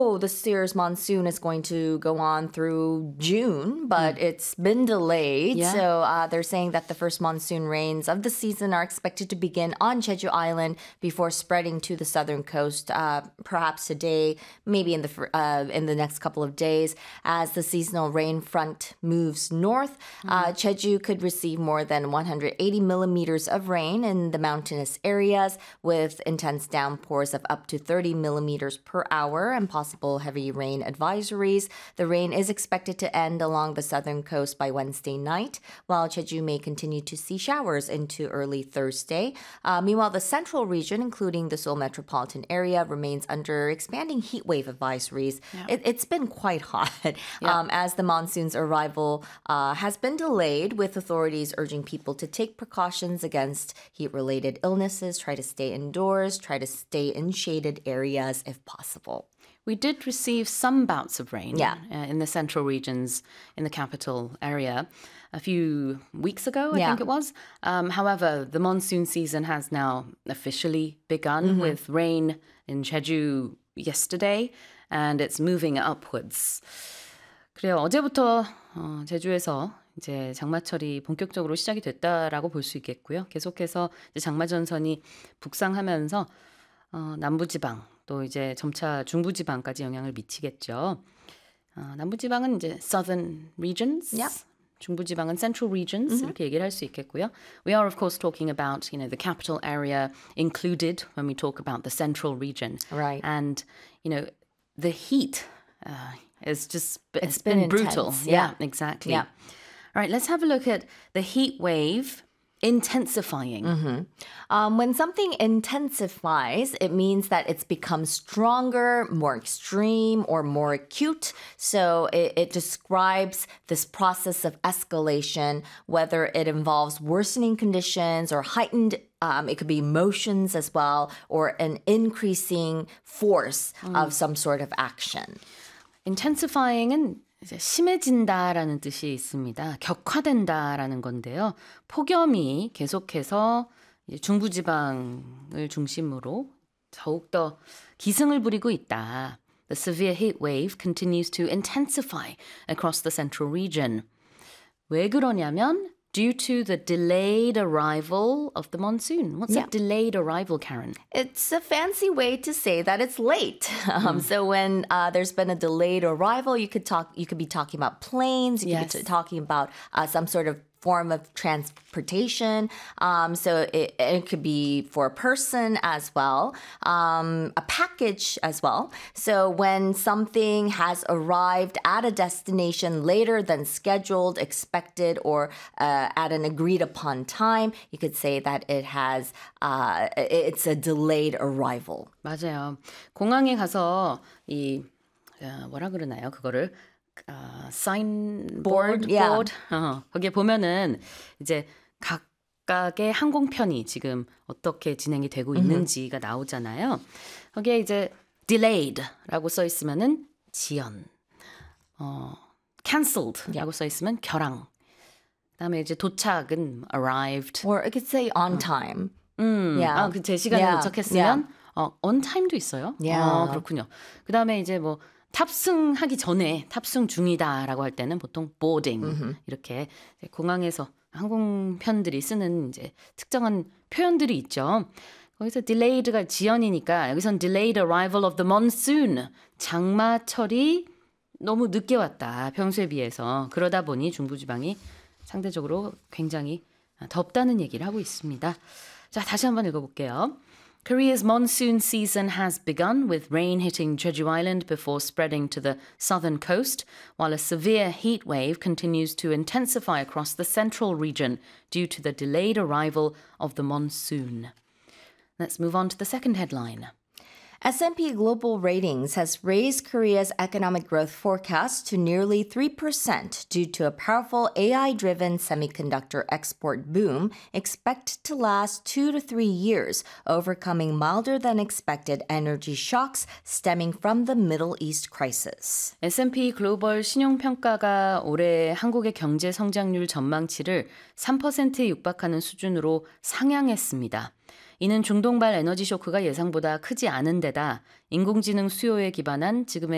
this year's monsoon is going to go on through June, but it's been delayed. Yeah. So they're saying that the first monsoon rains of the season are expected to begin on Jeju Island before spreading to the southern coast, perhaps today, maybe in the next couple of days. As the seasonal rain front moves north, Jeju could receive more than 180 millimeters of rain in the mountainous areas, with intense downpours of up to 30 millimeters per hour and possible heavy rain advisories. The rain is expected to end along the southern coast by Wednesday night, while Jeju may continue to see showers into early Thursday. Meanwhile, the central region, including the Seoul metropolitan area, remains under expanding heat wave advisories. Yeah. It's been quite hot as the monsoon's arrival has been delayed, with authorities urging people to take precautions against heat-related illnesses, try to stay indoors, try to stay in shaded areas if possible. We did receive some bouts of rain Yeah. In the central regions in the capital area a few weeks ago, I Yeah. think it was. However, the monsoon season has now officially begun with rain in Jeju yesterday, and it's moving upwards. 그래요. 어제부터 제주에서 이제 장마철이 본격적으로 시작이 됐다라고 볼 수 있겠고요. 계속해서 이제 장마전선이 북상하면서 남부지방 또 이제 점차 중부지방까지 영향을 미치겠죠. 남부지방은 이제 southern regions, Yep. 중부지방은 central regions 이렇게 얘기를 할 수 있겠고요. We are of course talking about the capital area included when we talk about the central region, Right. and the heat is just it's been been brutal. intense, Yeah, yeah. exactly. Yeah. All right, let's have a look at the heat wave intensifying. When something intensifies, it means that it's become stronger, more extreme, or more acute. So it describes this process of escalation, whether it involves worsening conditions or heightened, it could be emotions as well, or an increasing force of some sort of action. intensifying은 이제 심해진다라는 뜻이 있습니다. 격화된다라는 건데요. 폭염이 계속해서 이제 중부지방을 중심으로 더욱더 기승을 부리고 있다. The severe heat wave continues to intensify across the central region. 왜 그러냐면 due to the delayed arrival of the monsoon. What's a delayed arrival, Karen? It's a fancy way to say that it's late. So when there's been a delayed arrival, you could be talking about planes. You could be talking about some sort of form of transportation. So it could be for a person as well, a package as well. So when something has arrived at a destination later than scheduled, expected, or at an agreed upon time, you could say that it's a delayed arrival. 맞아요. 공항에 가서 뭐라 그러나요? 그거를 Board, board. 거기에 보면은 이제 각각의 항공편이 지금 어떻게 진행이 되고 있는지가 나오잖아요. 거기에 이제 delayed라고 써 있으면은 지연, canceled라고 써 있으면 결항. 그다음에 이제 도착은 arrived. Or it could say on time. 제 시간에 도착했으면 on time도 있어요. 그렇군요. 그다음에 이제 뭐 탑승하기 전에 탑승 중이다라고 할 때는 보통 boarding 이렇게 공항에서 항공편들이 쓰는 이제 특정한 표현들이 있죠. 거기서 delayed가 지연이니까 여기선 delayed arrival of the monsoon. 장마철이 너무 늦게 왔다. 평소에 비해서. 그러다 보니 중부지방이 상대적으로 굉장히 덥다는 얘기를 하고 있습니다. 자, 다시 한번 읽어볼게요. Korea's monsoon season has begun with rain hitting Jeju Island before spreading to the southern coast, while a severe heat wave continues to intensify across the central region due to the delayed arrival of the monsoon. Let's move on to the second headline. S&P Global Ratings has raised Korea's economic growth forecast to nearly 3% due to a powerful AI-driven semiconductor export boom expected to last 2 to 3 years, overcoming milder than expected energy shocks stemming from the Middle East crisis. S&P 글로벌 신용평가가 올해 한국의 경제 성장률 전망치를 3%에 육박하는 수준으로 상향했습니다. 이는 중동발 에너지 쇼크가 예상보다 크지 않은 데다 인공지능 수요에 기반한 지금의